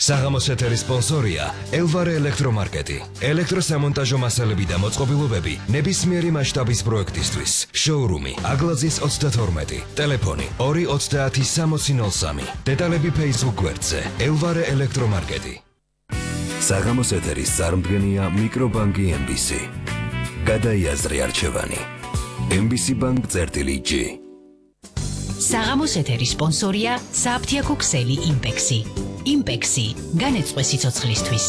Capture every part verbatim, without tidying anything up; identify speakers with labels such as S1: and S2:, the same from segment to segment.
S1: საღამოს ეთერის სპონსორია ელვარე ელექტრომარკეტი. ელექტროსამონტაჟო მასალები და მოწყობილობები ნებისმიერი მასშტაბის პროექტისთვის. შოურუმი აგლაძის ოცდათორმეტი. ტელეფონი ორი ოცდაათი სამოცი ნოლ სამი. დეტალები Facebook გვერდზე ელვარე ელექტრომარკეტი. საღამოს ეთერის წარმდგენია მიკრობანკი ემ ბი სი. გადაიაზრე არჩევანი. ემ ბი სი ბანკ წერტილი ჯი.
S2: საღამოს ეთერის სპონსორია საფთიაქო ქსელი იმპექსი. იმპექსი განეწყვე სიცოცხლისთვის.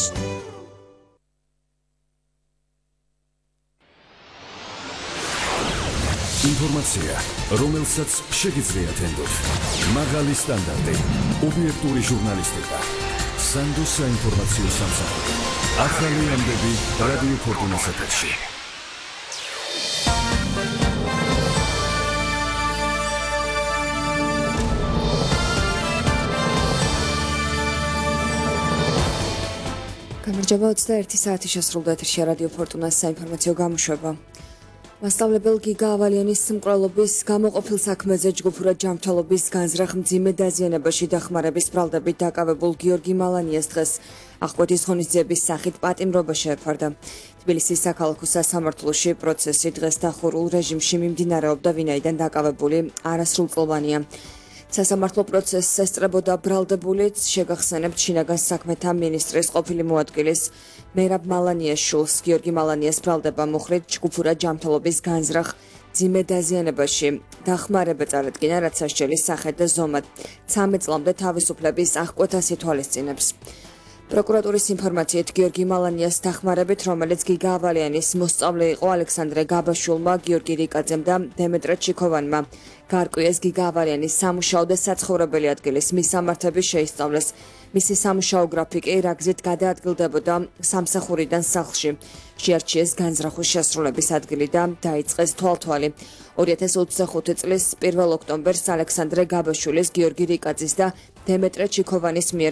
S3: ინფორმაცია, რომელსაც შეგიძლიათ ენდოთ. მაღალი სტანდარტი, ობიექტური ჟურნალისტიკა. სანდო საინფორმაციო სამსახური. ახალი ამბები რადიო ფორტუნას ეთერში.
S4: გამარჯობა, ოცდაერთი საათი შესრულდა ეთერში რადიო ფორტუნას საინფორმაციო გამოშვება. მასწავლებელ გიგა ავალიანის მკვლელობის გამოყოფილ საქმეზე ჯგუფურად ჯანმრთელობის განზრახ მძიმე დაზიანებაში დახმარების ბრალდებით დაკავებულ გიორგი მალანიას დღეს აღკვეთის ღონისძიების სახით პატიმრობა შეეფარდა. თბილისის საქალაქო სასამართლოში პროცესი დღეს დახურულ რეჟიმში მიმდინარეობდა, ვინაიდან დაკავებული არასრულწლოვანია. სასამართლო პროცესს ესწრებოდა ბრალდებულიც, შეგახსენებთ შინაგან საქმეთა მინისტრის ყოფილი მოადგილის მერაბ მალანიას შვილს გიორგი მალანიას ბრალდება მოხრით ჯგუფურად ჯანმრთელობის განზრახ მძიმე დაზიანებაში დახმარება წარადგინა, რაც სასჯელის სახედ და ზომად ცამეტ წლამდე თავისუფლების აღკვეთას ითვალისწინებს. პროკურატურის ინფორმაციით გიორგი მალანიას დახმარებით, რომელიც გიგა ავალიანის მოსწავლე იყო ალექსანდრე გაბაშვილმა, გიორგი რიკაძემ და დემეტრე ჩიქოვანმა გარკვიეს გიგა ავალიანის სამუშაო და საცხოვრებელი ადგილის მისამართები შეისწავლეს. მისი სამუშაო გრაფიკი რა გზით გადაადგილდებოდა სამსახურიდან სახლში. შეარჩიეს განზრახვის შესრულების ადგილი და დაიწყეს თვალთვალი. ორი ათას ოცდახუთი წლის პირველ ოქტომბერს ალექსანდრე გაბაშვილის, გიორგი რიკაძის და დემეტრე ჩიქოვანის მიერ